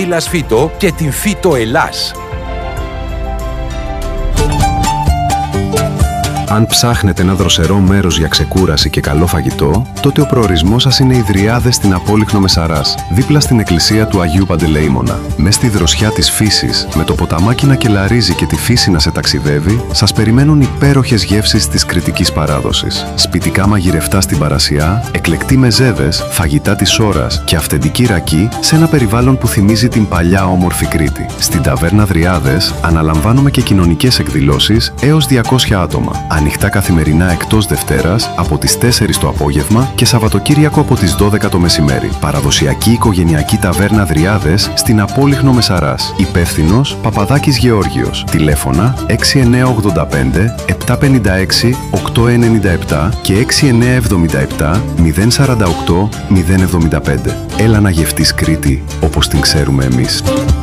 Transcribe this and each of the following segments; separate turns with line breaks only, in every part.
Gorillas Phyto και την Phyto Ελλάς.
Αν ψάχνετε ένα δροσερό μέρος για ξεκούραση και καλό φαγητό, τότε ο προορισμός σας είναι οι Δριάδες στην Απόλυχνο Μεσαράς, δίπλα στην εκκλησία του Αγίου Παντελεήμονα. Μες στη δροσιά της φύσης, με το ποταμάκι να κελαρίζει και τη φύση να σε ταξιδεύει, σας περιμένουν υπέροχες γεύσεις της κρητικής παράδοσης. Σπιτικά μαγειρευτά στην Παρασιά, εκλεκτοί μεζέδες, φαγητά της ώρας και αυθεντική ρακή σε ένα περιβάλλον που θυμίζει την παλιά όμορφη Κρήτη. Στην ταβέρνα Δριάδες αναλαμβάνουμε και κοινωνικές εκδηλώσεις έως 200 άτομα. Ανοιχτά καθημερινά εκτός Δευτέρας από τις 4 το απόγευμα και Σαββατοκύριακο από τις 12 το μεσημέρι. Παραδοσιακή οικογενειακή ταβέρνα Δριάδες στην Απόλυχνο Μεσαράς. Υπεύθυνος Παπαδάκης Γεώργιος. Τηλέφωνα 6985 756 897 και 6977 048 075. Έλα να γευτείς Κρήτη όπως την ξέρουμε εμείς.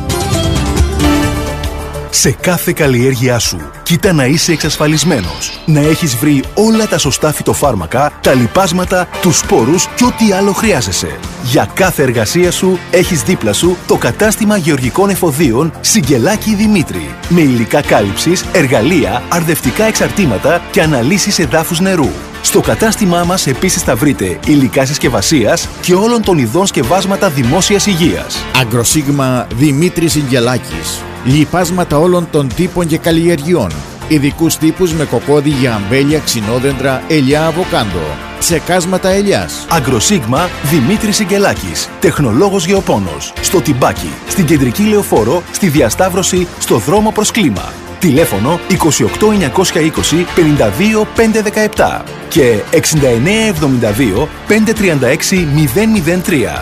Σε κάθε καλλιέργειά σου, κοίτα να είσαι εξασφαλισμένος. Να έχεις βρει όλα τα σωστά φυτοφάρμακα, τα λιπάσματα, τους σπόρους και ό,τι άλλο χρειάζεσαι. Για κάθε εργασία σου, έχεις δίπλα σου το κατάστημα γεωργικών εφοδίων Σιγκελάκη Δημήτρη. Με υλικά κάλυψης, εργαλεία, αρδευτικά εξαρτήματα και αναλύσεις εδάφους νερού. Στο κατάστημά μας επίσης θα βρείτε υλικά συσκευασίας και όλων των ειδών σκευάσματα δημόσιας υγείας.
Αγκροσίγμα Δημήτρης Σιγκελάκης. Λιπάσματα όλων των τύπων και καλλιεργειών. Ειδικούς τύπους με κοκόδι για αμπέλια, ξινόδεντρα, ελιά, αβοκάντο. Ψεκάσματα ελιάς.
Αγκροσίγμα Δημήτρης Σιγκελάκης. Τεχνολόγος γεωπόνος. Στο Τιμπάκι, στην Κεντρική Λεωφόρο, στη Διασταύρωση, στο δρόμο προς Κλίμα. Τηλέφωνο 28 920 52 517 και 69 72 536 003.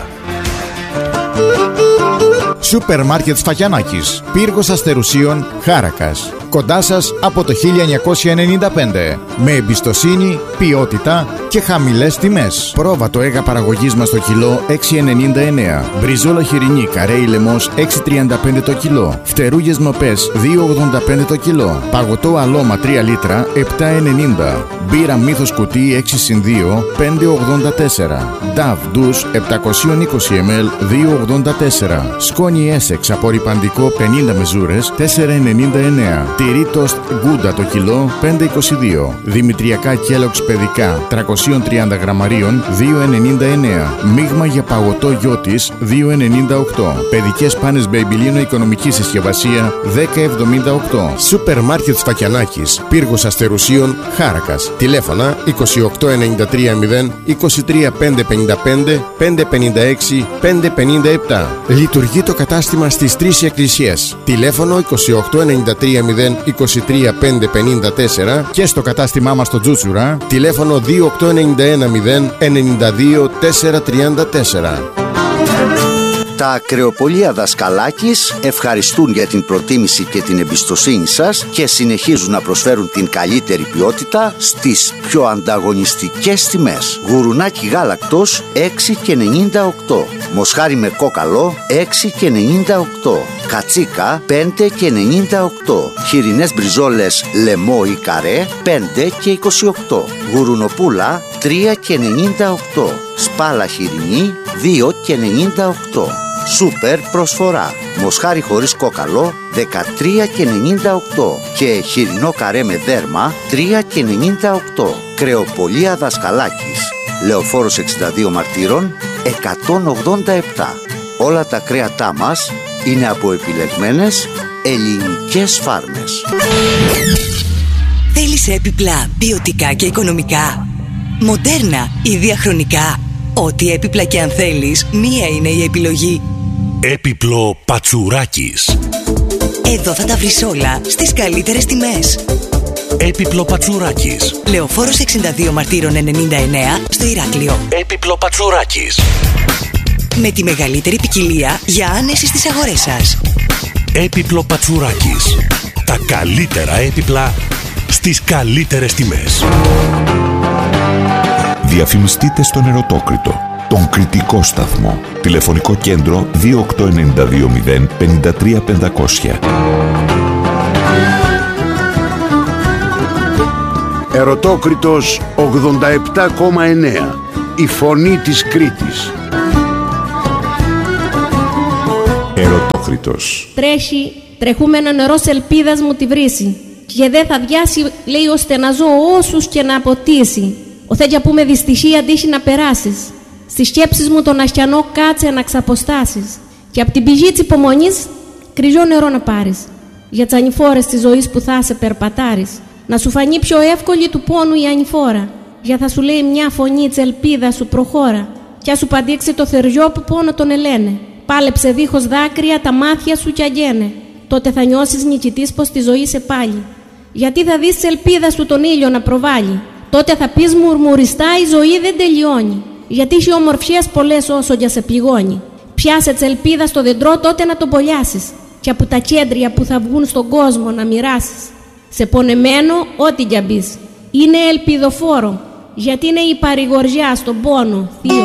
Σούπερ Μάρκετ Σφακιανάκης, Πύργος Αστερουσίων, Χάρακας. Κοντά σας από το 1995. Με εμπιστοσύνη, ποιότητα και χαμηλές τιμές. Πρόβατο έγα παραγωγής μας το κιλό 6,99. Μπριζόλα χοιρινή καρέι λαιμός 6,35 το κιλό. Φτερούγες νοπές 2,85 το κιλό. Παγωτό αλώμα 3 λίτρα 7,90. Μπύρα μύθος κουτί 6/2 5,84. Νταβ ντους 720 ml 2,84. Σκόνη Essex απορρυπαντικό 50 μεζούρες 4,99. Τυρί τοστ Γκούντα το κιλό 5,22. Δημητριακά Kellogg's παιδικά 330 γραμμαρίων 2,99. Μείγμα για παγωτό Γιώτης 2,98. Παιδικές πάνες Μπεϊμπιλίνο οικονομική συσκευασία 10,78. Σούπερ Μάρκετ Σφακιανάκης, Πύργος Αστερουσίων, Χάρακας. Τηλέφωνα 28 93 0 23 555 556 557. Λειτουργεί το κατάστημα στις 3 εκκλησίες. Τηλέφωνο 28 93 0 23 554 και στο κατάστημά μας στο Τζούτσουρα. Τηλέφωνο 28 91 0 92 434.
Τα ακρεοπολία Δασκαλάκης ευχαριστούν για την προτίμηση και την εμπιστοσύνη σας και συνεχίζουν να προσφέρουν την καλύτερη ποιότητα στις πιο ανταγωνιστικές τιμές. Γουρουνάκι γάλακτος 6,98. Μοσχάρι με κόκαλο 6,98. Κατσίκα 5,98. Χοιρινές μπριζόλες λεμό ή καρέ 5,28. Γουρουνοπούλα 3,98. Σπάλα χοιρινή 2,98. Σούπερ προσφορά. Μοσχάρι χωρίς κόκαλο 13,98 και χοιρινό καρέ με δέρμα 3,98. Κρεοπολία Δασκαλάκης, Λεωφόρος 62 Μαρτύρων 187. Όλα τα κρέατά μας είναι από επιλεγμένες ελληνικές φάρμες.
Θέλεις έπιπλα ποιοτικά και οικονομικά, μοντέρνα ή διαχρονικά? Ό,τι έπιπλα και αν θέλεις, μία είναι η επιλογή.
Έπιπλο Πατσουράκης.
Εδώ θα τα βρεις όλα στις καλύτερες τιμές.
Έπιπλο Πατσουράκης.
Λεωφόρος 62 Μαρτύρων 99 στο Ηράκλειο.
Έπιπλο Πατσουράκης.
Με τη μεγαλύτερη ποικιλία για άνεση στις αγορές σας.
Έπιπλο Πατσουράκης. Τα καλύτερα έπιπλα στις καλύτερες τιμές.
Διαφημιστείτε στον Ερωτόκριτο, τον κριτικό σταθμό. Τηλεφωνικό κέντρο 28920 53 500.
Ερωτόκριτος 87,9. Η φωνή της Κρήτης.
Ερωτόκριτος.
Τρέχει, τρεχούμενα νερό σε ελπίδας μου τη βρύση. Και δεν θα διάσει, λέει, ώστε να ζω όσους και να αποτίσει. Ο θέτια που με δυστυχία αντίχει να περάσεις. Στις σκέψεις μου τον αστιανό κάτσε να ξαποστάσεις. Και απ' την πηγή της υπομονής κρυζό νερό να πάρεις. Για τις ανηφόρες της ζωής που θα σε περπατάρεις. Να σου φανεί πιο εύκολη του πόνου η ανηφόρα. Για θα σου λέει μια φωνή της ελπίδας σου προχώρα. Κι ας σου παντήξει το θεριό που πόνο τον ελένε. Πάλεψε δίχως δάκρυα τα μάτια σου κι αγγένε. Τότε θα νιώσεις νικητής πως τη ζωή σε πάλι. Γιατί θα δεις της ελπίδας σου τον ήλιο να προβάλλει. Τότε θα πεις μουρμουριστά η ζωή δεν τελειώνει. Γιατί έχει ομορφιές πολλές όσο για σε πληγώνει. Πιάσε της ελπίδας στο δεντρό τότε να τον πολιάσεις. Και από τα κέντρια που θα βγουν στον κόσμο να μοιράσεις. Σε πονεμένο ό,τι για μπεις. Είναι ελπιδοφόρο. Γιατί είναι η παρηγοριά στον πόνο, θείο.